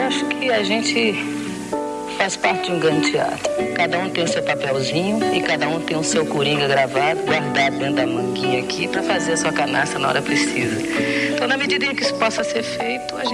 acho que a gente faz parte de um grande teatro. Cada um tem o seu papelzinho e cada um tem o seu coringa gravado, guardado dentro da manguinha aqui para fazer a sua canastra na hora precisa. Então, na medida em que isso possa ser feito, a gente